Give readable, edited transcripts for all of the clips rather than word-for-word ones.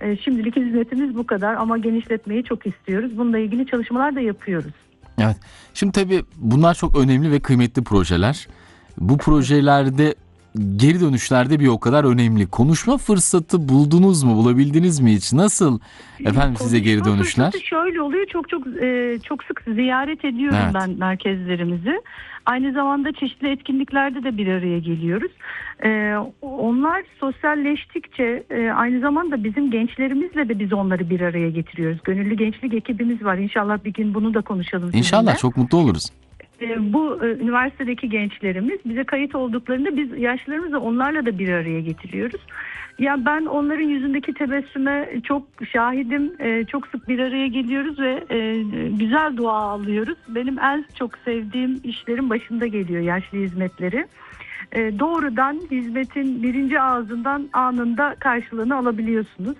Şimdilik hizmetimiz bu kadar ama genişletmeyi çok istiyoruz. Bununla ilgili çalışmalar da yapıyoruz. Evet. Şimdi tabii bunlar çok önemli ve kıymetli projeler. Bu projelerde geri dönüşler de bir o kadar önemli. Konuşma fırsatı buldunuz mu? Bulabildiniz mi hiç? Nasıl efendim size geri Konuşma dönüşler? fırsatı şöyle oluyor. Çok sık ziyaret ediyorum Evet. ben merkezlerimizi. Aynı zamanda çeşitli etkinliklerde de bir araya geliyoruz. Onlar sosyalleştikçe aynı zamanda bizim gençlerimizle de biz onları bir araya getiriyoruz. Gönüllü gençlik ekibimiz var. İnşallah bir gün bunu da konuşalım sizinle. İnşallah çok mutlu oluruz. Bu üniversitedeki gençlerimiz bize kayıt olduklarında biz yaşlarımızla onlarla da bir araya getiriyoruz. Ya ben onların yüzündeki tebessüme çok şahidim. Çok sık bir araya geliyoruz ve güzel dua alıyoruz. Benim en çok sevdiğim işlerin başında geliyor yaşlı hizmetleri. Doğrudan hizmetin birinci ağzından anında karşılığını alabiliyorsunuz.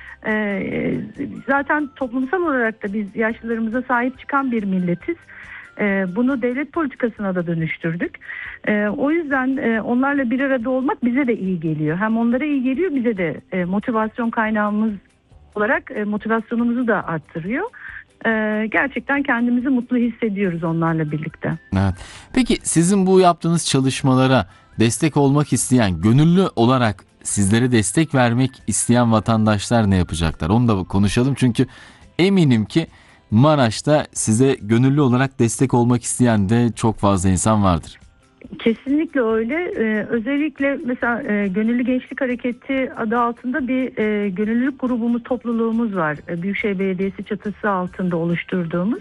Zaten toplumsal olarak da biz yaşlılarımıza sahip çıkan bir milletiz. Bunu devlet politikasına da dönüştürdük. O yüzden onlarla bir arada olmak bize de iyi geliyor. Hem onlara iyi geliyor, bize de motivasyon kaynağımız olarak motivasyonumuzu da arttırıyor. Gerçekten kendimizi mutlu hissediyoruz onlarla birlikte. Evet. Peki sizin bu yaptığınız çalışmalara destek olmak isteyen, gönüllü olarak sizlere destek vermek isteyen vatandaşlar ne yapacaklar? Onu da konuşalım çünkü eminim ki Maraş'ta size gönüllü olarak destek olmak isteyen de çok fazla insan vardır. Kesinlikle öyle. Özellikle mesela Gönüllü Gençlik Hareketi adı altında bir gönüllülük grubumuz, topluluğumuz var. Büyükşehir Belediyesi çatısı altında oluşturduğumuz.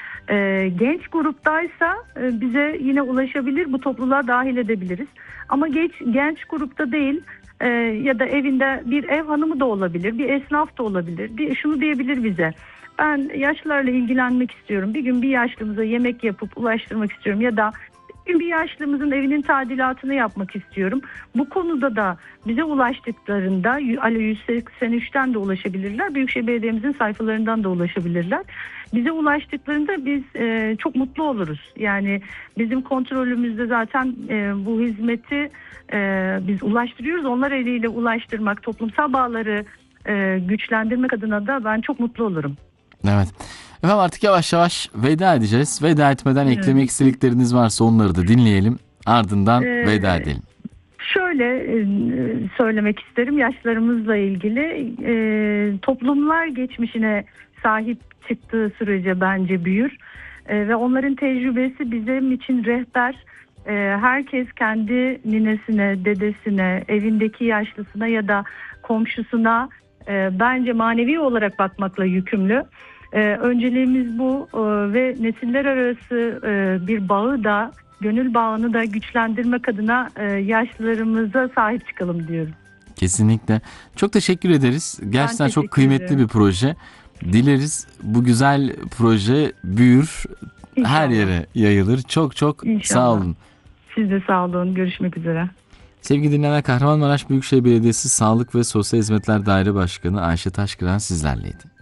Genç gruptaysa bize yine ulaşabilir, bu topluluğa dahil edebiliriz. Ama genç grupta değil ya da evinde bir ev hanımı da olabilir, bir esnaf da olabilir. Şunu diyebilir bize: ben yaşlılarla ilgilenmek istiyorum. Bir gün bir yaşlımıza yemek yapıp ulaştırmak istiyorum ya da bir yaşlımızın evinin tadilatını yapmak istiyorum. Bu konuda da bize ulaştıklarında Alo 183'ten de ulaşabilirler. Büyükşehir Belediye'mizin sayfalarından da ulaşabilirler. Bize ulaştıklarında biz çok mutlu oluruz. Yani bizim kontrolümüzde zaten bu hizmeti biz ulaştırıyoruz. Onlar eliyle ulaştırmak, toplumsal bağları güçlendirmek adına da ben çok mutlu olurum. Evet. Efendim artık yavaş yavaş veda edeceğiz. Veda etmeden eklemek istedikleriniz varsa onları da dinleyelim. Ardından veda edelim. Şöyle söylemek isterim yaşlarımızla ilgili. Toplumlar geçmişine sahip çıktığı sürece bence büyür. Ve onların tecrübesi bizim için rehber. Herkes kendi ninesine, dedesine, evindeki yaşlısına ya da komşusuna bence manevi olarak bakmakla yükümlü. Önceliğimiz bu ve nesiller arası bir bağı da, gönül bağını da güçlendirmek adına yaşlılarımıza sahip çıkalım diyorum. Kesinlikle. Çok teşekkür ederiz. Gerçekten çok teşekkür kıymetli ederim. bir proje. Dileriz bu güzel proje büyür, İnşallah. her yere yayılır. Çok çok İnşallah. sağ olun. Siz de sağ olun. Görüşmek üzere. Sevgili dinleyenler, Kahramanmaraş Büyükşehir Belediyesi Sağlık ve Sosyal Hizmetler Daire Başkanı Ayşe Taşkıran sizlerleydi.